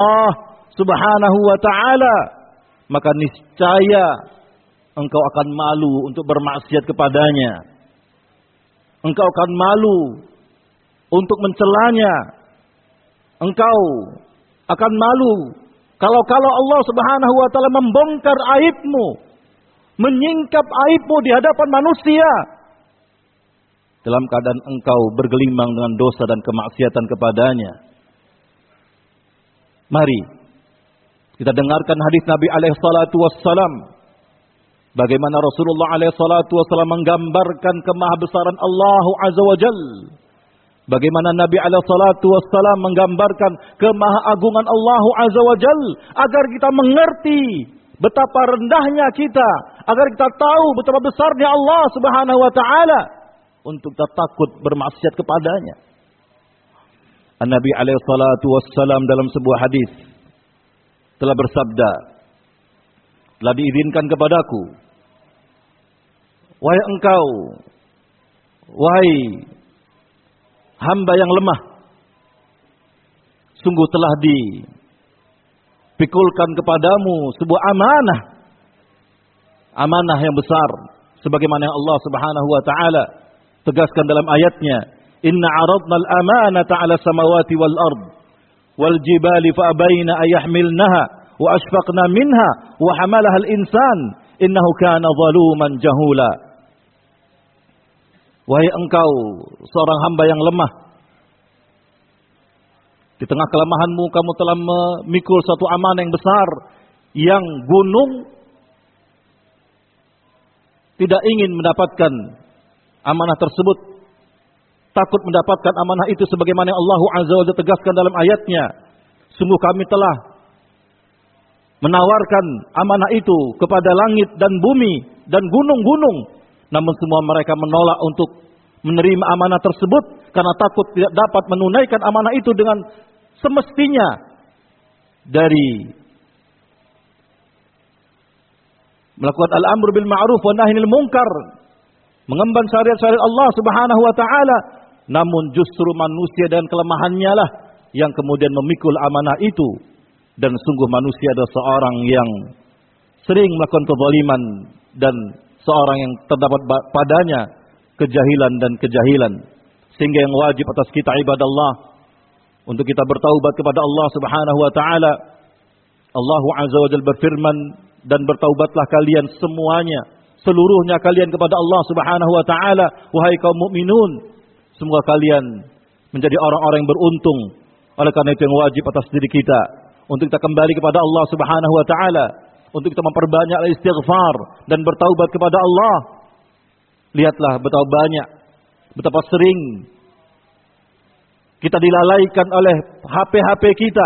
Allah Subhanahu wa ta'ala, maka niscaya engkau akan malu untuk bermaksiat kepadanya. Engkau akan malu untuk mencelanya. Engkau akan malu kalau Allah Subhanahu wa ta'ala membongkar aibmu, menyingkap aibmu di hadapan manusia, dalam keadaan engkau bergelimang dengan dosa dan kemaksiatan kepadanya. Mari kita dengarkan hadis Nabi alaihi salatu wassalam, bagaimana Rasulullah alaihi salatu wassalam menggambarkan kemahabesaran Allah azza wa jalla. Bagaimana Nabi alaihi salatu wassalam menggambarkan kemahaagungan Allah azza wa jalla, agar kita mengerti betapa rendahnya kita, agar kita tahu betapa besarnya Allah Subhanahu wa taala, untuk kita takut bermaksiat kepadanya. Nabi alaihi salatu wassalam dalam sebuah hadis telah bersabda, telah diizinkan kepadaku, wahai engkau, wahai hamba yang lemah, sungguh telah dipikulkan kepadamu sebuah amanah yang besar, sebagaimana Allah Subhanahu wa taala tegaskan dalam ayatnya, inna aradna al-amanata 'ala samawati wal ard wal jibali fa abaina ay yahmilnaha wa ashfaqna minha wa hamalaha al-insan innahu kana zaluman jahula. Wahai engkau seorang hamba yang lemah, di tengah kelemahanmu kamu telah memikul satu amanah yang besar, yang gunung tidak ingin mendapatkan amanah tersebut, takut mendapatkan amanah itu, sebagaimana Allah Azza wa Jalla tegaskan dalam ayatnya, sungguh kami telah menawarkan amanah itu kepada langit dan bumi dan gunung-gunung, namun semua mereka menolak untuk menerima amanah tersebut karena takut tidak dapat menunaikan amanah itu dengan semestinya, dari melakukan al-amru bil ma'ruf wa nahy anil munkar, mengemban syariat-syariat Allah Subhanahu wa taala, namun justru manusia dan kelemahannya lah yang kemudian memikul amanah itu. Dan sungguh manusia adalah seorang yang sering melakukan kezaliman, dan seorang yang terdapat padanya kejahilan dan kejahilan, sehingga yang wajib atas kita ibadallah untuk kita bertaubat kepada Allah Subhanahu wa taala. Allah Azza wa Jalla berfirman, dan bertaubatlah kalian semuanya, seluruhnya kalian kepada Allah Subhanahu wa taala, wahai kaum mukminun, semoga kalian menjadi orang-orang yang beruntung. Oleh karena itu yang wajib atas diri kita untuk kita kembali kepada Allah Subhanahu wa taala, untuk kita memperbanyak istighfar dan bertaubat kepada Allah. Lihatlah betapa banyak, betapa sering kita dilalaikan oleh HP kita.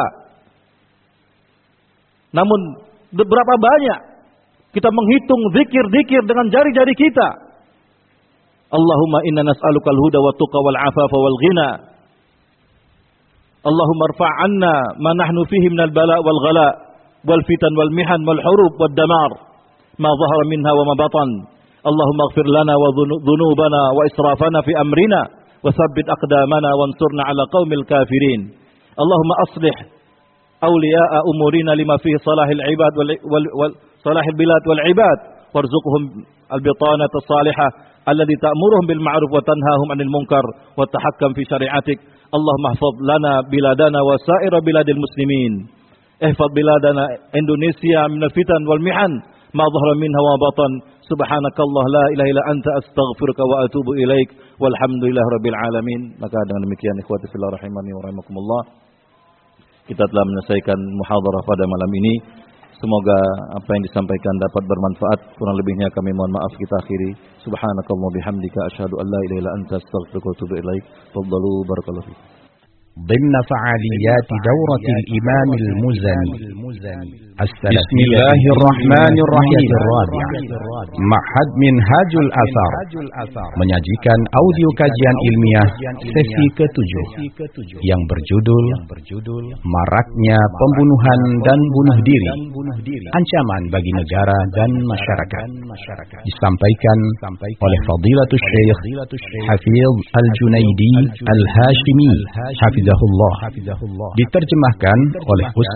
Namun berapa banyak kita menghitung zikir-zikir dengan jari-jari kita. Allahumma inna nas'aluka al-huda wa tuqa wal afafa wal ghina. Allahumma irfa' 'anna ma nahnu fihi minal bala' wal ghala' wal fitan wal mihan wal hurub wad damar ma dhahara minha wa ma batan. Allahumma ighfir lana wa dhunubana wa israfana fi amrina wa thabbit aqdamana wansurna 'ala qaumil kafirin. Allahumma aslih awliya'a umurina lima fihi salahil ibad wal salahil bilad wal ibad warzuqhum al-bitanata as-salihah allati ta'muruhum bil ma'ruf wa tanhahum 'anil munkar wa tahakkam fi syari'atik. Allahumma ihfaz lana biladana wa sa'ira biladil muslimin. Ihfaz biladana Indonesia minal fitan wal mihan ma dhahara minha wa batan. Subhanakallah la ilaha illa anta astaghfiruka wa atubu ilaik. Walhamdulillahi rabbil alamin. Maka dengan demikian ikhwati fillah rahimani wa rahimakumullah, kita telah menyelesaikan muhadharah pada malam ini. Semoga apa yang disampaikan dapat bermanfaat. Kurang lebihnya kami mohon maaf, kita akhiri. Subhanakallah bihamdika asyhadu an la ilaha illa anta astaghfiruka wa atubu ilaik. Faddalu barakallahu fikum. ضمن فعاليات دورة الإمام المزني بسم الله الرحمن الرحيم الرابع Ma'had Minhajul Athar menyajikan audio kajian ilmiah sesi ke-7 yang berjudul Maraknya Pembunuhan dan Bunuh Diri, Ancaman bagi Negara dan Masyarakat, disampaikan oleh Fadilatul Syekh Hafiz Al-Junaidi Al-Hashimi Hafizahullah, diterjemahkan oleh